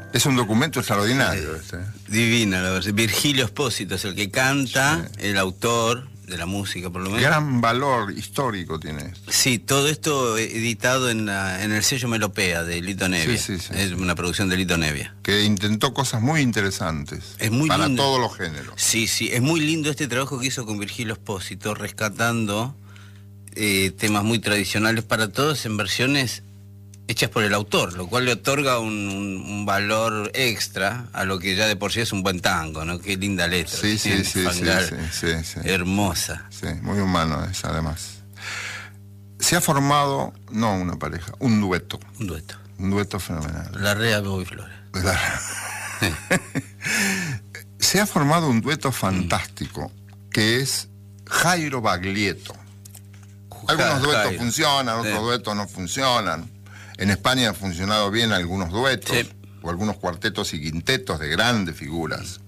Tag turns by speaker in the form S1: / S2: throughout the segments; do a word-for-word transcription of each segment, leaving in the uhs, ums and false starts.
S1: Es un documento extraordinario.
S2: Sí.
S1: Este.
S2: Divina la versión. Virgilio Espósito es el que canta,
S1: Sí.
S2: el autor de la música, por lo menos.
S1: Gran valor histórico tiene esto.
S2: Sí, todo esto editado en, la, en el sello Melopea de Lito Nevia.
S1: Sí, sí, sí,
S2: es
S1: sí.
S2: una producción de Lito Nevia.
S1: Que intentó cosas muy interesantes.
S2: Es muy
S1: para
S2: lindo.
S1: todos los géneros.
S2: Sí, sí, es muy lindo este trabajo que hizo con Virgilio Espósito, rescatando eh, temas muy tradicionales para todos en versiones hechas por el autor, lo cual le otorga un, un, un valor extra a lo que ya de por sí es un buen tango, ¿no? Qué linda letra.
S1: Sí, sí, sí, sí,
S2: Fangal,
S1: sí, sí, sí.
S2: hermosa.
S1: Sí, muy humano es, además. Se ha formado, no una pareja, un dueto.
S2: Un dueto.
S1: Un dueto fenomenal.
S2: La Rea, Bebo y Flores.
S1: Se ha formado un dueto fantástico, que es Jairo Baglietto. Algunos duetos
S2: Jairo.
S1: funcionan, otros
S2: Sí.
S1: duetos no funcionan. En España han funcionado bien algunos duetos,
S2: Sí.
S1: o algunos cuartetos y quintetos de grandes figuras.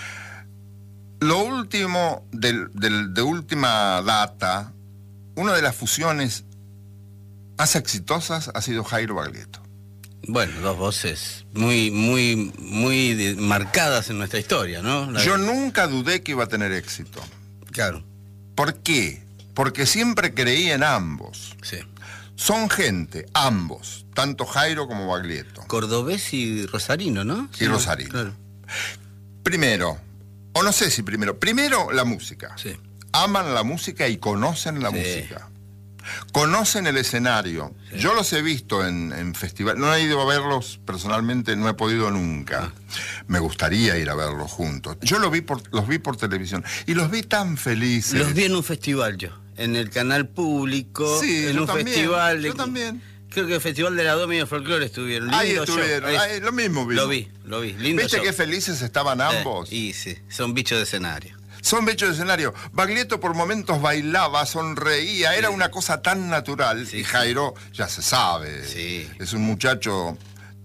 S1: Lo último, del, del, de última data, una de las fusiones más exitosas ha sido Jairo Baglietto.
S2: Bueno, dos voces muy, muy, muy de- marcadas en nuestra historia, ¿no? La-
S1: Yo nunca dudé que iba a tener éxito.
S2: Claro,
S1: ¿Por qué? Porque siempre creí en ambos.
S2: sí.
S1: Son gente, ambos, tanto Jairo como Baglietto.
S2: Cordobés y rosarino, ¿no?
S1: Y rosarino.
S2: Claro.
S1: Primero, o no sé si primero, primero la música.
S2: Sí.
S1: Aman la música y conocen la
S2: Sí.
S1: música. Conocen el escenario.
S2: Sí.
S1: Yo los he visto en, en festivales. No he ido a verlos personalmente, no he podido nunca. Me gustaría ir a verlos juntos. Yo los vi por, los vi por televisión y los vi tan felices.
S2: Los vi en un festival yo, en el canal público,
S1: Sí,
S2: en
S1: yo
S2: un
S1: también,
S2: festival. de-
S1: yo también.
S2: Creo que el Festival de la Doma y el Folclore estuvieron.
S1: Ahí
S2: Lindo show.
S1: estuvieron,
S2: Ahí-
S1: ahí, lo mismo vi.
S2: Lo vi, lo vi. Lindo
S1: ¿Viste
S2: show.
S1: qué felices estaban ambos?
S2: Eh, y sí, son bichos de escenario.
S1: Son bichos de escenario. Baglietto por momentos bailaba, sonreía, era una cosa tan natural.
S2: Sí,
S1: y
S2: sí.
S1: Jairo, ya se sabe,
S2: Sí.
S1: es un muchacho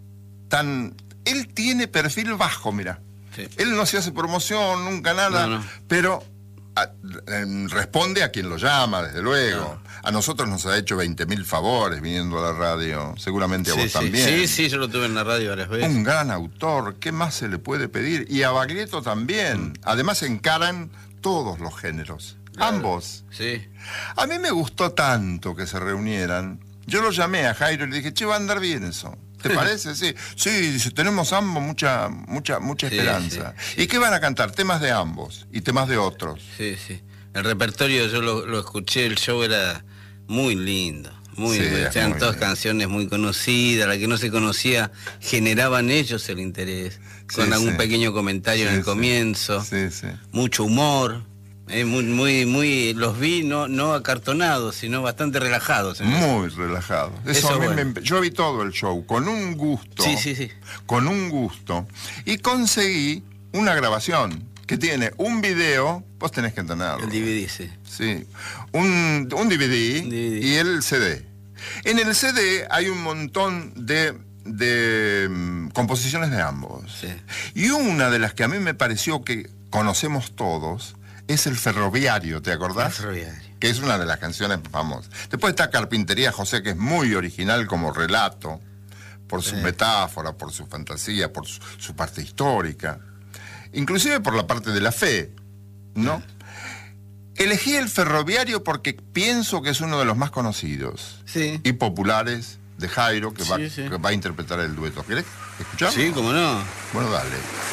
S1: tan... Él tiene perfil bajo, mira.
S2: Sí.
S1: Él no se hace promoción, nunca nada,
S2: No, no.
S1: pero a- em, responde a quien lo llama, desde luego.
S2: No.
S1: A nosotros nos ha hecho veinte mil favores viniendo a la radio, seguramente a
S2: Sí,
S1: vos
S2: sí.
S1: también.
S2: Sí, sí, yo lo tuve en la radio varias veces.
S1: Un gran autor, ¿qué más se le puede pedir? Y a Baglietto también. Además encaran todos los géneros,
S2: Claro.
S1: ambos.
S2: Sí.
S1: A mí me gustó tanto que se reunieran. Yo lo llamé a Jairo y le dije, che, va a andar bien eso. ¿Te parece? Sí, sí, dice, tenemos ambos mucha, mucha, mucha
S2: Sí,
S1: esperanza.
S2: sí, sí.
S1: ¿Y qué van a cantar? Temas de ambos y temas de otros.
S2: Sí, sí. El repertorio yo lo, lo escuché, el show era muy lindo. Muy,
S1: Sí,
S2: muy-
S1: es
S2: eran
S1: muy
S2: todas
S1: lindo.
S2: canciones muy conocidas, la que no se conocía generaban ellos el interés, con
S1: Sí,
S2: algún
S1: sí.
S2: pequeño comentario
S1: Sí,
S2: en el
S1: sí.
S2: comienzo,
S1: Sí, sí.
S2: mucho humor, eh, muy, muy, muy, los vi no, no acartonados, sino bastante relajados. en eso.
S1: Muy relajado. Eso,
S2: Eso
S1: a mí
S2: bueno.
S1: me- yo vi todo el show con un gusto.
S2: Sí, sí, sí.
S1: Con un gusto. Y conseguí una grabación que tiene un video, vos tenés que entenderlo.
S2: El D V D, sí.
S1: Sí. Un, un D V D,
S2: D V D.
S1: y el C D. En el C D hay un montón de, de mm, composiciones de ambos.
S2: Sí.
S1: Y una de las que a mí me pareció que conocemos todos es El Ferroviario, ¿te acordás?
S2: El Ferroviario.
S1: Que es una de las canciones famosas. Después está Carpintería José, que es muy original como relato, por su
S2: Sí.
S1: metáfora, por su fantasía, por su, su parte histórica, inclusive por la parte de la fe, ¿no? Elegí El Ferroviario porque pienso que es uno de los más conocidos
S2: Sí.
S1: y populares de Jairo, que, va,
S2: Sí, sí.
S1: que va a interpretar el dueto. ¿Querés escucharlo?
S2: Sí, cómo no.
S1: Bueno, dale.